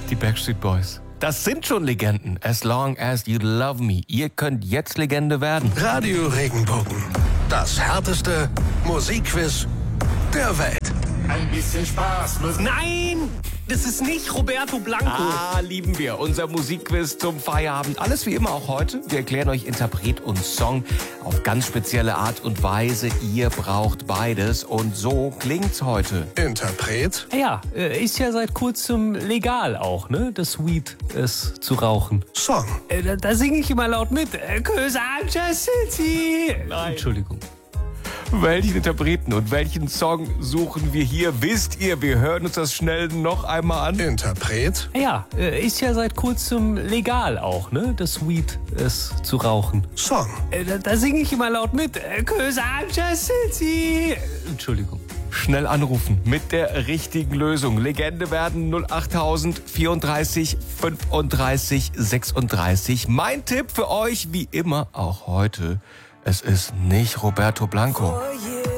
Die Backstreet Boys. Das sind schon Legenden. As long as you love me. Ihr könnt jetzt Legende werden. Radio Regenbogen. Das härteste Musikquiz der Welt. Ein bisschen Spaß muss. Nein! Das ist nicht Roberto Blanco. Ah, lieben wir. Unser Musikquiz zum Feierabend. Alles wie immer auch heute. Wir erklären euch Interpret und Song auf ganz spezielle Art und Weise. Ihr braucht beides. Und so klingt's heute. Interpret? Ja, ist ja seit kurzem legal auch, ne? Das Weed ist zu rauchen. Song. Da singe ich immer laut mit. 'Cause I'm just City. Nein. Entschuldigung. Welchen Interpreten und welchen Song suchen wir hier? Wisst ihr, wir hören uns das schnell noch einmal an. Interpret? Ja, ist ja seit kurzem legal auch, ne? Das Weed ist zu rauchen. Song. Da singe ich immer laut mit. 'Cause I'm just City. Entschuldigung. Schnell anrufen mit der richtigen Lösung. Legende werden 08000 34 35 36. Mein Tipp für euch, wie immer auch heute, es ist nicht Roberto Blanco.